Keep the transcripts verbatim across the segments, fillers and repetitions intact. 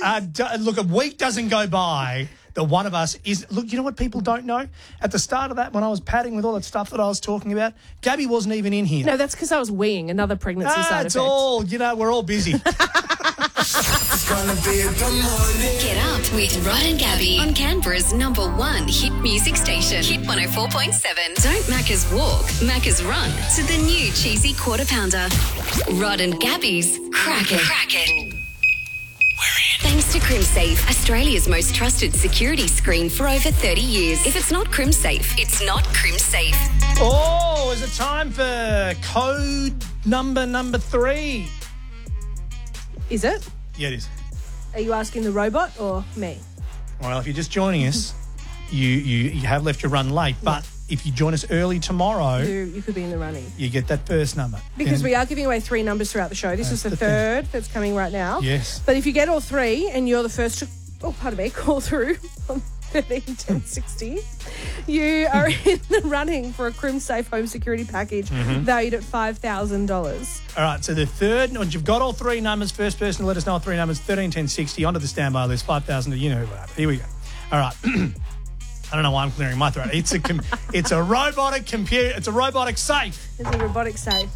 Uh, d- look, a week doesn't go by that one of us is... Look, you know what people don't know? At the start of that, when I was padding with all that stuff that I was talking about, Gabby wasn't even in here. No, that's because I was weeing, another pregnancy ah, side it's effect. all, you know, we're all busy. It's gonna be a good morning. Get up with Rod and Gabby on Canberra's number one hit music station. Hit one oh four point seven. Don't Macca's walk, Macca's run to the new cheesy quarter pounder. Rod and Gabby's Crack It. Crack It. Thanks to CrimSafe, Australia's most trusted security screen for over thirty years. If it's not CrimSafe, it's not CrimSafe. Oh, is it time for code number number three? Is it? Yeah, it is. Are you asking the robot or me? Well, if you're just joining us, you, you, you have left your run late, but if you join us early tomorrow, You, you could be in the running. you get that first number. Because Then- we are giving away three numbers throughout the show. This That's is the, the thing. third that's coming right now. Yes. But if you get all three and you're the first to, oh, pardon me, call through on thirteen ten sixty, you are in the running for a CrimSafe home security package Mm-hmm. valued at five thousand dollars. All right, so the third, once you've got all three numbers, first person to let us know all three numbers, thirteen ten sixty, onto the standby list, five thousand, you know what happened. Here we go. All right. I don't know why I'm clearing my throat. It's a com- it's a robotic computer. It's a robotic safe. It's a robotic safe.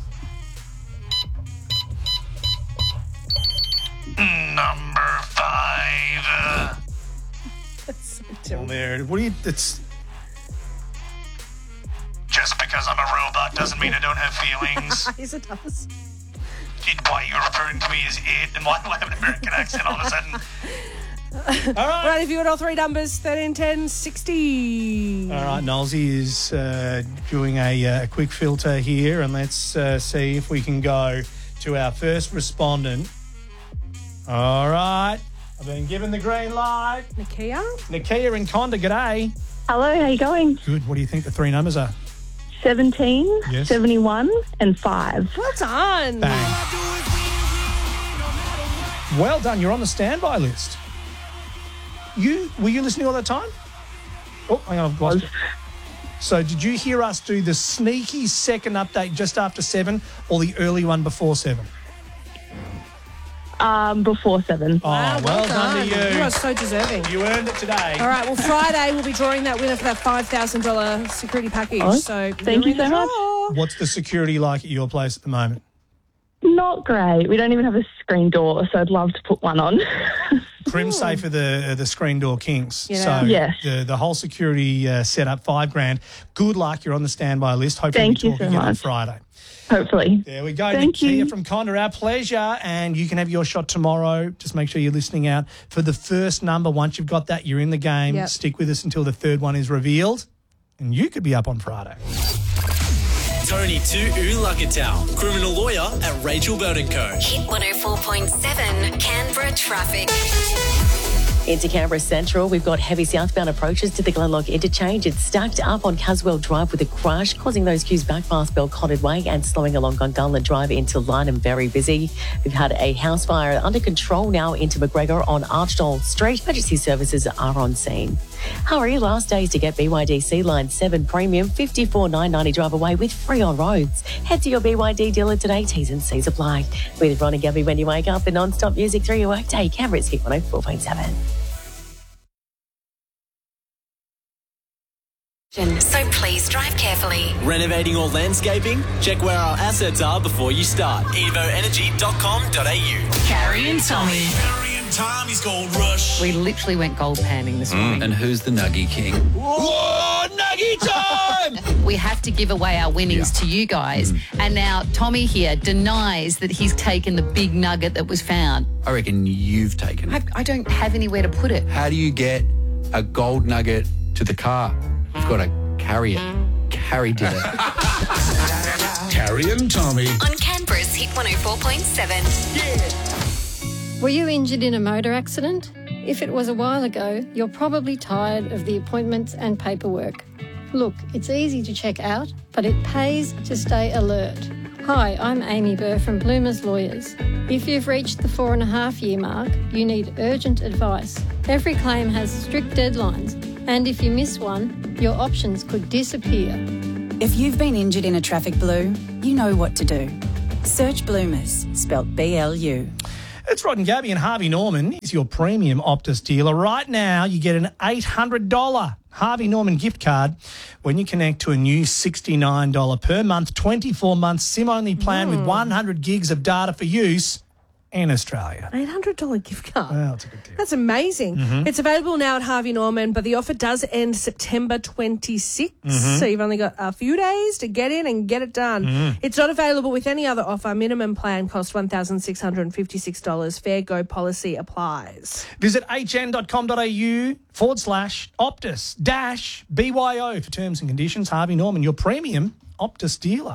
Number five. That's so Well, terrible. there. What do you? It's just because I'm a robot doesn't mean I don't have feelings. Yes, it does. Why are you referring to me as it? And why do I have an American accent all of a sudden? All right. Right, if you got all three numbers, thirteen ten sixty. All right, Nolsey is uh, doing a, uh, quick filter here, and let's uh, see if we can go to our first respondent. All right, I've been given the green light. Nakia? Nakia and Conda, g'day. Hello, how you going? Good. What do you think the three numbers are? seventeen, Yes. seventy-one, and five. Well done. Bang. Well done. You're on the standby list. You were you listening all that time? Oh, hang on, I've lost it. So did you hear us do the sneaky second update just after seven or the early one before seven? Um, before seven. Oh, Wow, well, done. to you. You are so deserving. You earned it today. All right, well, Friday we'll be drawing that winner for that five thousand dollars security package. Oh, so thank you're you in the so much. draw. What's the security like at your place at the moment? Not great. We don't even have a screen door, so I'd love to put one on. CrimSafe are the are the screen door kings. Yeah. So Yes. the the whole security uh, setup, five grand. Good luck. You're on the standby list. Hopefully Thank we you talk so again on much. Friday. Hopefully. There we go. Thank Nakia you. from Conda, our pleasure. And you can have your shot tomorrow. Just make sure you're listening out for the first number. Once you've got that, you're in the game. Yep. Stick with us until the third one is revealed. And you could be up on Friday. Tony to Ulakatau, criminal lawyer at Rachel Burton Co. Hit one oh four point seven Canberra traffic. Into Canberra Central, we've got heavy southbound approaches to the Glenlock interchange. It's stacked up on Caswell Drive with a crash, causing those queues back past Belconnen Way and slowing along Gungahlin Drive into Lynham. Very busy. We've had a house fire under control now into McGregor on Archdale Street. Emergency services are on scene. Hurry, last days to get B Y D C Line seven Premium, fifty-four nine ninety drive away with free on roads. Head to your B Y D dealer today. T's and C's apply. With Ron and Gabby when you wake up, the non-stop music through your workday. Canberra's Hit one oh four point seven. So please drive carefully. Renovating or landscaping? Check where our assets are before you start. evo energy dot com dot a u. Carrie and Tommy. Harry and Tommy's Gold Rush. We literally went gold panning this morning. And who's the Nuggy King? Whoa, Nuggy time! We have to give away our winnings to you guys. And now Tommy here denies that he's taken the big nugget that was found. I reckon you've taken I, it. I don't have anywhere to put it. How do you get a gold nugget to the car? You've got to carry it. Carrie did it. Carrie and Tommy. On Canberra's Hit one oh four point seven. Were you injured in a motor accident? If it was a while ago, you're probably tired of the appointments and paperwork. Look, it's easy to check out, but it pays to stay alert. Hi, I'm Amy Burr from Bloomers Lawyers. If you've reached the four and a half year mark, you need urgent advice. Every claim has strict deadlines, and if you miss one, your options could disappear. If you've been injured in a traffic blue, you know what to do. Search Bloomers, spelt B L U. It's Rod and Gabby, and Harvey Norman is your premium Optus dealer. Right now, you get an eight hundred dollars Harvey Norman gift card when you connect to a new sixty-nine dollars per month, twenty-four month SIM-only plan Mm. with one hundred gigs of data for use in Australia. eight hundred dollars gift card. Well, it's a good deal. That's amazing. Mhm. It's available now at Harvey Norman, but the offer does end September twenty-sixth. Mhm. So you've only got a few days to get in and get it done. Mhm. It's not available with any other offer. Minimum plan costs one thousand six hundred fifty-six dollars. Fair go policy applies. Visit hn.com.au forward slash Optus dash B Y O for terms and conditions. Harvey Norman, your premium Optus dealer.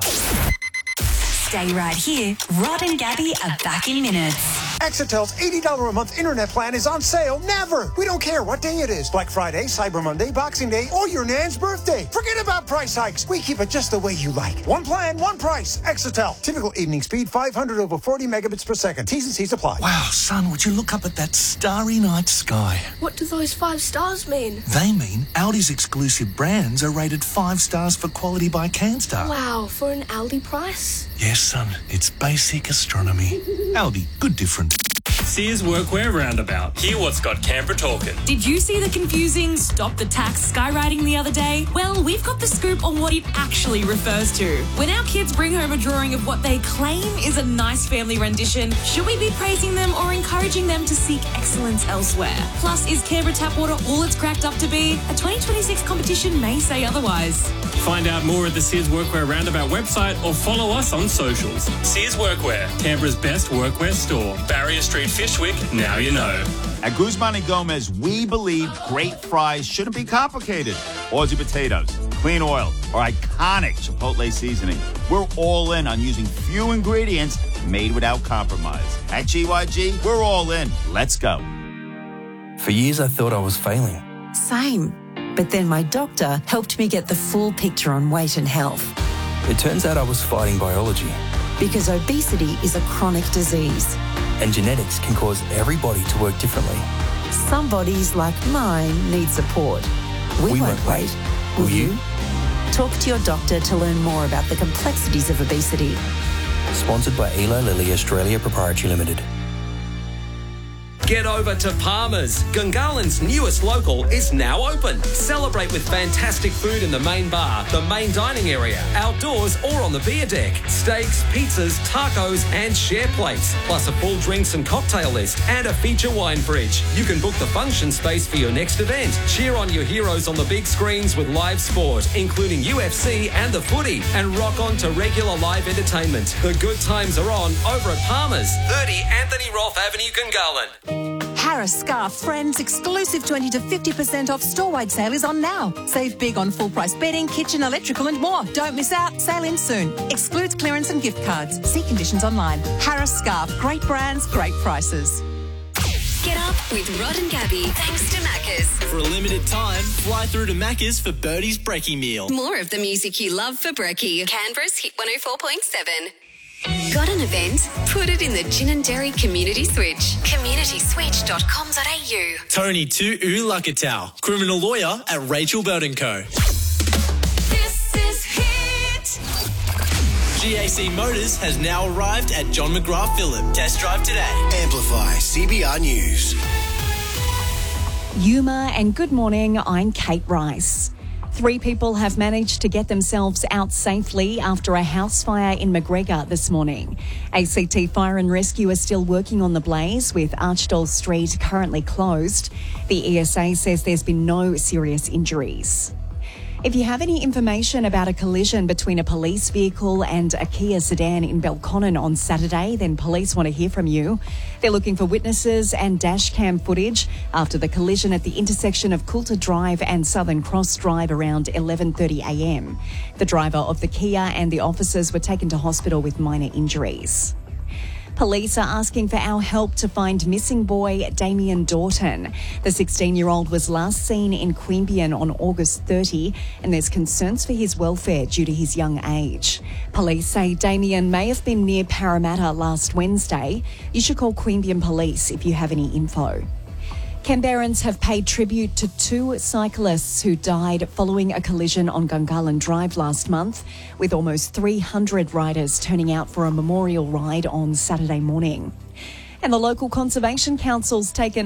Stay right here. Rod and Gabby are back in minutes. Exetel's eighty dollars a month internet plan is on sale never. We don't care what day it is. Black Friday, Cyber Monday, Boxing Day, or your Nan's birthday. Forget about price hikes. We keep it just the way you like. One plan, one price. Exetel. Typical evening speed, five hundred over forty megabits per second. T's and C's apply. Wow, son, would you look up at that starry night sky? What do those five stars mean? They mean Audi's exclusive brands are rated five stars for quality by CanStar. Wow, for an Aldi price? Yes, son, it's basic astronomy. Aldi, good difference. Sears Workwear Roundabout. Hear what's got Canberra talking. Did you see the confusing stop the tax skywriting the other day? Well, we've got the scoop on what it actually refers to. When our kids bring home a drawing of what they claim is a nice family rendition, should we be praising them or encouraging them to seek excellence elsewhere? Plus, is Canberra tap water all it's cracked up to be? A twenty twenty-six competition may say otherwise. Find out more at the Sears Workwear Roundabout website or follow us on socials. Sears Workwear, Canberra's best workwear store. Barrier Street, Fishwick, now you know. At Guzman and Gomez, we believe great fries shouldn't be complicated. Aussie potatoes, clean oil, or iconic Chipotle seasoning. We're all in on using few ingredients made without compromise. At G Y G, we're all in. Let's go. For years, I thought I was failing. Same. But then my doctor helped me get the full picture on weight and health. It turns out I was fighting biology. Because obesity is a chronic disease. And genetics can cause every body to work differently. Some bodies, like mine, need support. We, We won't won't wait. wait. Will Will you? you? Talk to your doctor to learn more about the complexities of obesity. Sponsored by Eli Lilly Australia Proprietary Limited. Get over to Palmer's. Gungahlin's newest local is now open. Celebrate with fantastic food in the main bar, the main dining area, outdoors or on the beer deck. Steaks, pizzas, tacos and share plates. Plus a full drinks and cocktail list and a feature wine fridge. You can book the function space for your next event. Cheer on your heroes on the big screens with live sport, including U F C and the footy. And rock on to regular live entertainment. The good times are on over at Palmer's. thirty Anthony Roth Avenue, Gungahlin. Harris Scarf Friends exclusive twenty to fifty percent off store-wide sale is on now. Save big on full-price bedding, kitchen, electrical and more. Don't miss out. Sale ends soon. Excludes clearance and gift cards. See conditions online. Harris Scarf. Great brands, great prices. Get up with Rod and Gabby thanks to Macca's. For a limited time, fly through to Macca's for Birdie's Brekkie meal. More of the music you love for brekkie. Canberra's Hit one oh four point seven. Got an event? Put it in the Gin and Dairy Community Switch. community switch dot com dot a u. Tony Tu U Lakatau, criminal lawyer at Rachel Bird and Co. This is Hit. G A C Motors has now arrived at John McGrath Phillip. Test drive today. Amplify C B R News. Yuma and good morning, I'm Kate Rice. Three people have managed to get themselves out safely after a house fire in McGregor this morning. A C T Fire and Rescue are still working on the blaze, with Archdale Street currently closed. The E S A says there's been no serious injuries. If you have any information about a collision between a police vehicle and a Kia sedan in Belconnen on Saturday, then police want to hear from you. They're looking for witnesses and dash cam footage after the collision at the intersection of Coulter Drive and Southern Cross Drive around eleven thirty a m. The driver of the Kia and the officers were taken to hospital with minor injuries. Police are asking for our help to find missing boy Damien Doughton. The sixteen-year-old was last seen in Queanbeyan on August thirtieth, and there's concerns for his welfare due to his young age. Police say Damien may have been near Parramatta last Wednesday. You should call Queanbeyan Police if you have any info. Canberrans have paid tribute to two cyclists who died following a collision on Gungahlin Drive last month, with almost three hundred riders turning out for a memorial ride on Saturday morning. And the local Conservation Council's taken